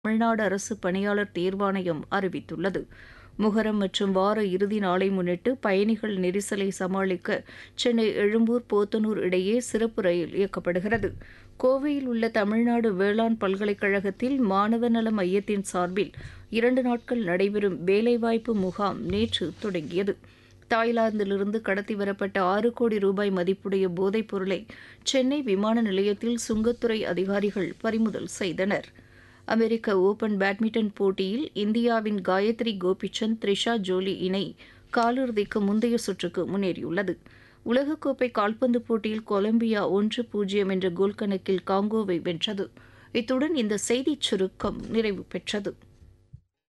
தமிழ்நாடு அரசு பணியாளர் தேர்வாணையம் அறிவித்துள்ளது. முகரம் மற்றும் வார இறுதி நாளை முன்னிட்டு பயணிகள் நெரிசலை சமாளிக்க சென்னை எழும்பூர் போத்தனூர் இடையே சிறப்பு ரயில் இயக்கப்படுகிறது. கோவையில் உள்ள தமிழ்நாடு வேளாண் பல்கலைக்கழகத்தில் மாணவர் நல மையத்தின் சார்பில் 2 நாட்கள் நடைபெறும் வேலைவாய்ப்பு முகாம் நேற்று தொடங்கியது. தாய்லாந்திலிருந்து கடத்தி வரப்பட்ட 6 கோடி ரூபாய் மதிப்புடைய போதைப் பொருளை சென்னை விமான நிலையத்தில் சுங்கத்துறை அதிகாரிகள் பறிமுதல் செய்தனர். அமெரிக்க ஓபன் பேட்மிண்டன் போட்டியில் இந்தியாவின் காயத்ரி கோபிசந்த், த்ரிஷா ஜோலி இணை காலிறுதிக்கு முந்தைய சுற்றுக்கு முன்னேறியுள்ளது. உலகக்கோப்பை கால்பந்து போட்டியில் கொலம்பியா 1-0 என்ற கோல் கணக்கில் காங்கோவை வென்றது. இத்துடன் இந்த செய்திச் சுருக்கம் நிறைவு பெற்றது.